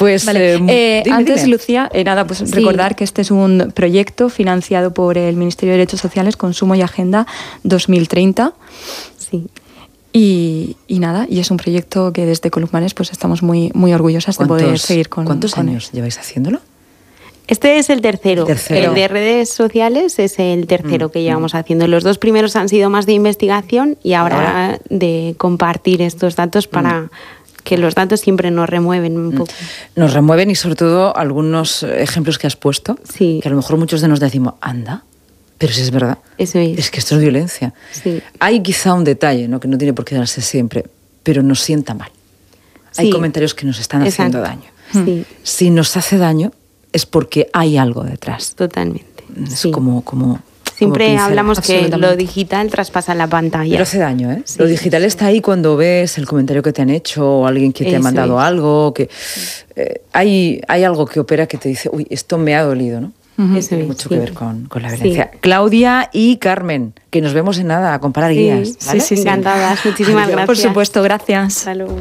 Pues vale. Antes, dime. Lucía, pues recordar que este es un proyecto financiado por el Ministerio de Derechos Sociales, Consumo y Agenda 2030. Sí. Y es un proyecto que desde Columbanes pues estamos muy, muy orgullosas de poder seguir con. ¿Cuántos años lleváis haciéndolo? Este es el tercero. El de redes sociales es el tercero que llevamos haciendo. Los 2 primeros han sido más de investigación y ahora de compartir estos datos para que los datos siempre nos remueven un poco. Nos remueven y sobre todo algunos ejemplos que has puesto, sí. Que a lo mejor muchos de nos decimos, anda, pero si es verdad. Eso es. Es que esto es violencia. Sí. Hay quizá un detalle, ¿no? Que no tiene por qué darse siempre, pero nos sienta mal. Hay comentarios que nos están haciendo daño. Sí. Si nos hace daño es porque hay algo detrás. Totalmente. Es como siempre hablamos que lo digital traspasa la pantalla. Pero hace daño, ¿eh? Sí, lo digital está ahí cuando ves el comentario que te han hecho o alguien que te ha mandado algo. Que hay algo que opera que te dice, uy, esto me ha dolido, ¿no? Eso Tiene mucho que ver con la violencia. Sí. Claudia y Carmen, que nos vemos en nada a comparar guías. ¿Vale? Sí, encantadas. Muchísimas gracias. Por supuesto, gracias. Hasta luego.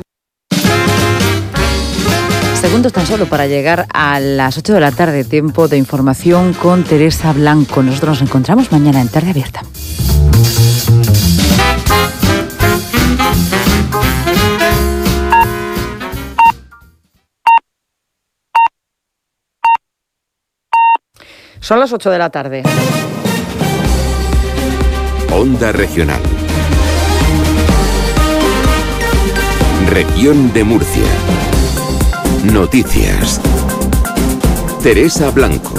Segundos tan solo para llegar a las 8 de la tarde, tiempo de información con Teresa Blanco. Nosotros nos encontramos mañana en Tarde Abierta. Son las 8 de la tarde. Onda Regional. Región de Murcia. Noticias. Teresa Blanco.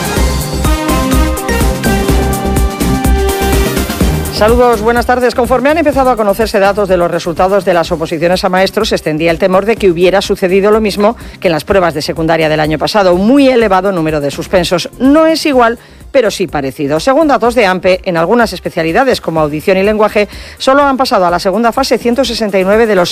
Saludos, buenas tardes. Conforme han empezado a conocerse datos de los resultados de las oposiciones a maestros, se extendía el temor de que hubiera sucedido lo mismo que en las pruebas de secundaria del año pasado. Un muy elevado número de suspensos. No es igual, pero sí parecido. Según datos de AMPE, en algunas especialidades como audición y lenguaje, solo han pasado a la segunda fase 169 de los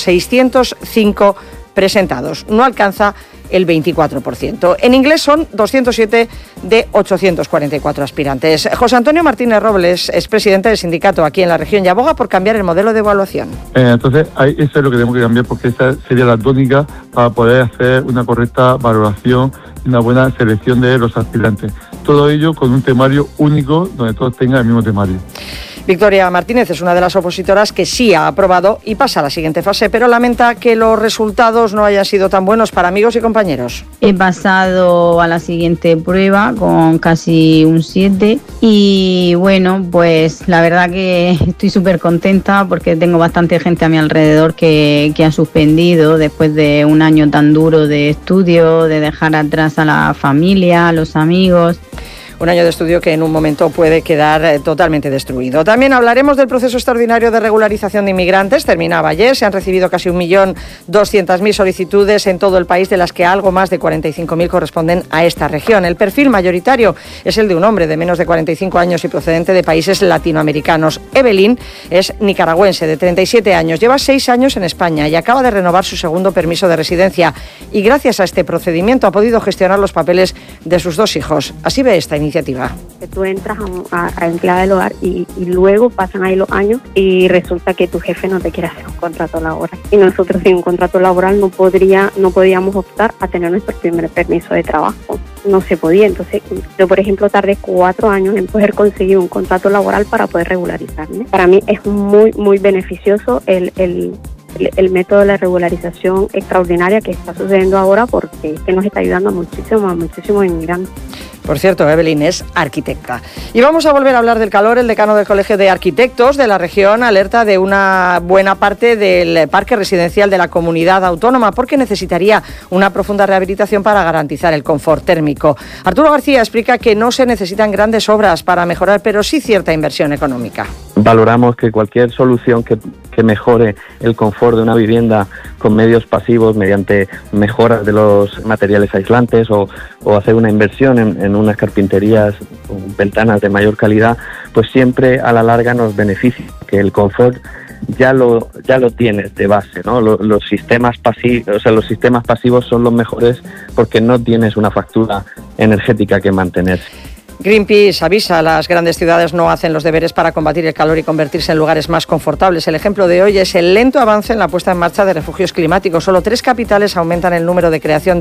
605 presentados. No alcanza el 24%. En inglés son 207 de 844 aspirantes. José Antonio Martínez Robles es presidente del sindicato aquí en la región y aboga por cambiar el modelo de evaluación. Entonces, eso es lo que tenemos que cambiar porque esa sería la tónica para poder hacer una correcta valoración y una buena selección de los aspirantes. Todo ello con un temario único donde todos tengan el mismo temario. Victoria Martínez es una de las opositoras que sí ha aprobado y pasa a la siguiente fase, pero lamenta que los resultados no hayan sido tan buenos para amigos y compañeros. He pasado a la siguiente prueba con casi un 7 y bueno, pues la verdad que estoy súper contenta porque tengo bastante gente a mi alrededor que ha suspendido después de un año tan duro de estudio, de dejar atrás a la familia, a los amigos. Un año de estudio que en un momento puede quedar totalmente destruido. También hablaremos del proceso extraordinario de regularización de inmigrantes. Terminaba ayer, se han recibido casi 1.200.000 solicitudes en todo el país, de las que algo más de 45.000 corresponden a esta región. El perfil mayoritario es el de un hombre de menos de 45 años y procedente de países latinoamericanos. Evelyn es nicaragüense, de 37 años, lleva 6 años en España y acaba de renovar su segundo permiso de residencia. Y gracias a este procedimiento ha podido gestionar los papeles de sus 2 hijos. Así ve esta iniciativa. Que tú entras a empleada del hogar y luego pasan ahí los años y resulta que tu jefe no te quiere hacer un contrato laboral. Y nosotros sin un contrato laboral no podíamos optar a tener nuestro primer permiso de trabajo. No se podía. Entonces yo, por ejemplo, tardé 4 años en poder conseguir un contrato laboral para poder regularizarme. Para mí es muy, muy beneficioso el método de la regularización extraordinaria que está sucediendo ahora porque nos está ayudando a muchísimos inmigrantes. Por cierto, Evelyn es arquitecta. Y vamos a volver a hablar del calor. El decano del Colegio de Arquitectos de la región alerta de una buena parte del parque residencial de la comunidad autónoma porque necesitaría una profunda rehabilitación para garantizar el confort térmico. Arturo García explica que no se necesitan grandes obras para mejorar, pero sí cierta inversión económica. Valoramos que cualquier solución que mejore el confort de una vivienda con medios pasivos mediante mejoras de los materiales aislantes o hacer una inversión en unas carpinterías con ventanas de mayor calidad, pues siempre a la larga nos beneficia, que el confort ya lo tienes de base, ¿no? Los sistemas pasivos son los mejores porque no tienes una factura energética que mantener. Greenpeace avisa, las grandes ciudades no hacen los deberes para combatir el calor y convertirse en lugares más confortables. El ejemplo de hoy es el lento avance en la puesta en marcha de refugios climáticos. Solo 3 capitales aumentan el número de creación